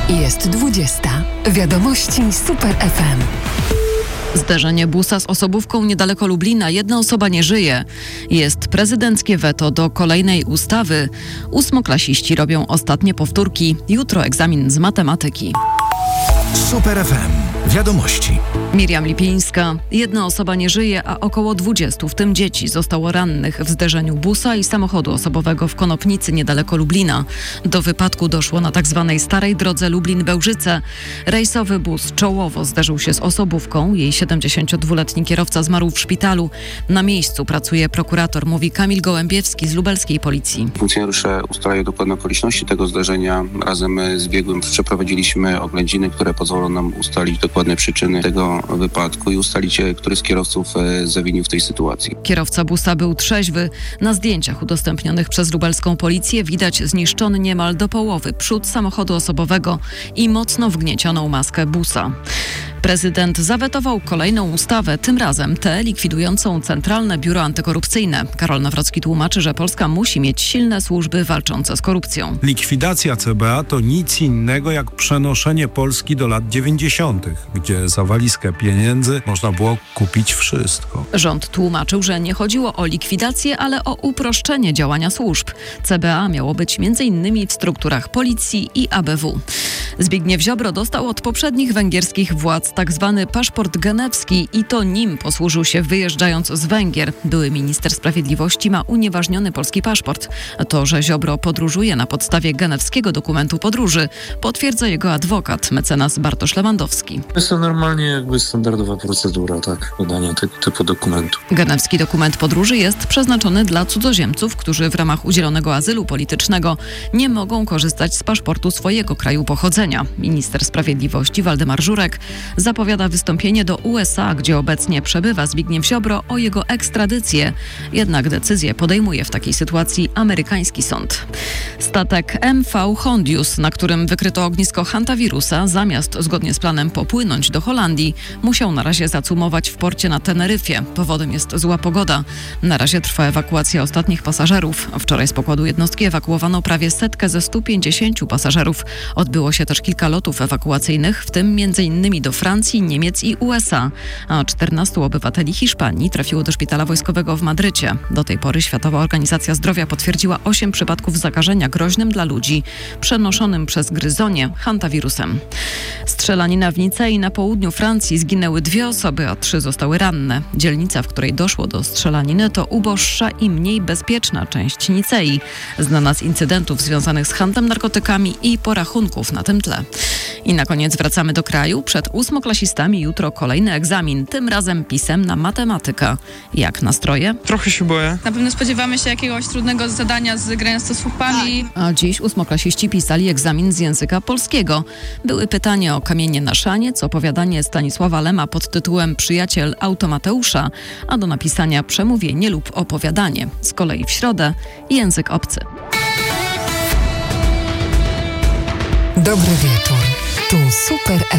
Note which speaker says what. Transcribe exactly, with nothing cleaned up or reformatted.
Speaker 1: Jest dwudziesta. Wiadomości Super F M.
Speaker 2: Zderzenie busa z osobówką niedaleko Lublina. Jedna osoba nie żyje. Jest prezydenckie weto do kolejnej ustawy. Ósmoklasiści robią ostatnie powtórki. Jutro egzamin z matematyki.
Speaker 3: Super F M. Wiadomości.
Speaker 2: Miriam Lipińska. Jedna osoba nie żyje, a około dwudziestu, w tym dzieci, zostało rannych w zderzeniu busa i samochodu osobowego w Konopnicy niedaleko Lublina. Do wypadku doszło na tzw. starej drodze Lublin-Bełżyce. Rejsowy bus czołowo zderzył się z osobówką. Jej siedemdziesięciodwuletni kierowca zmarł w szpitalu. Na miejscu pracuje prokurator, mówi Kamil Gołębiewski z lubelskiej policji.
Speaker 4: Funkcjonariusze ustalają dokładne okoliczności tego zdarzenia. Razem z biegłym przeprowadziliśmy oględziny, które pozwolą nam ustalić dokładne przyczyny tego wypadku i ustalić, który z kierowców zawinił w tej sytuacji.
Speaker 2: Kierowca busa był trzeźwy. Na zdjęciach udostępnionych przez lubelską policję widać zniszczony niemal do połowy przód samochodu osobowego i mocno wgniecioną maskę busa. Prezydent zawetował kolejną ustawę, tym razem tę likwidującą Centralne Biuro Antykorupcyjne. Karol Nawrocki tłumaczy, że Polska musi mieć silne służby walczące z korupcją.
Speaker 5: Likwidacja C B A to nic innego jak przenoszenie Polski do lat dziewięćdziesiątych, gdzie za walizkę pieniędzy można było kupić wszystko.
Speaker 2: Rząd tłumaczył, że nie chodziło o likwidację, ale o uproszczenie działania służb. C B A miało być między innymi w strukturach policji i A B W. Zbigniew Ziobro dostał od poprzednich węgierskich władz tak zwany paszport genewski i to nim posłużył się wyjeżdżając z Węgier. Były minister sprawiedliwości ma unieważniony polski paszport. To, że Ziobro podróżuje na podstawie genewskiego dokumentu podróży, potwierdza jego adwokat, mecenas Bartosz Lewandowski.
Speaker 6: Jest to normalnie jakby standardowa procedura, tak, wydania tego typu dokumentu.
Speaker 2: Genewski dokument podróży jest przeznaczony dla cudzoziemców, którzy w ramach udzielonego azylu politycznego nie mogą korzystać z paszportu swojego kraju pochodzenia. Minister sprawiedliwości Waldemar Żurek zapowiada wystąpienie do U S A, gdzie obecnie przebywa Zbigniew Ziobro, o jego ekstradycję. Jednak decyzję podejmuje w takiej sytuacji amerykański sąd. Statek M V Hondius, na którym wykryto ognisko hantawirusa, zamiast zgodnie z planem popłynąć do Holandii, musiał na razie zacumować w porcie na Teneryfie. Powodem jest zła pogoda. Na razie trwa ewakuacja ostatnich pasażerów. Wczoraj z pokładu jednostki ewakuowano prawie setkę ze stu pięćdziesięciu pasażerów. Odbyło się też kilka lotów ewakuacyjnych, w tym między innymi do Francji, Niemiec i U S A, a czternastu obywateli Hiszpanii trafiło do szpitala wojskowego w Madrycie. Do tej pory Światowa Organizacja Zdrowia potwierdziła osiem przypadków zakażenia groźnym dla ludzi, przenoszonym przez gryzonie hantawirusem. Strzelanina w Nicei na południu Francji, zginęły dwie osoby, a trzy zostały ranne. Dzielnica, w której doszło do strzelaniny, to uboższa i mniej bezpieczna część Nicei, znana z incydentów związanych z handlem narkotykami i porachunków na tym tle. I na koniec wracamy do kraju. Przed ósmoklasistami jutro kolejny egzamin, tym razem pisemna matematyka. Jak nastroje?
Speaker 7: Trochę się boję.
Speaker 8: Na pewno spodziewamy się jakiegoś trudnego zadania z grając to słupami.
Speaker 2: A dziś ósmoklasiści pisali egzamin z języka polskiego. Były pytania o kamienie na szaniec, opowiadanie Stanisława Lema pod tytułem Przyjaciel Automateusza, a do napisania przemówienie lub opowiadanie. Z kolei w środę język obcy.
Speaker 1: Dobry wieczór. Tu Super